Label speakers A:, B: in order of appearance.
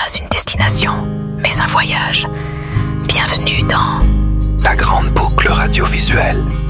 A: pas une destination, mais un voyage. Bienvenue dans
B: la grande boucle radiovisuelle.